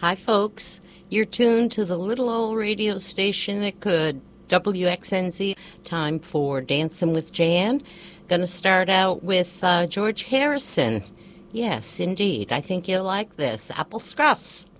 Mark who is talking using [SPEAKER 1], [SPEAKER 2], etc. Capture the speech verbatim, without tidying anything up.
[SPEAKER 1] Hi, folks. You're tuned to the little old radio station that could, W X N Z. Time for Dancing with Jan. Going to start out with uh, George Harrison. Yes, indeed. I think you'll like this. Apple Scruffs.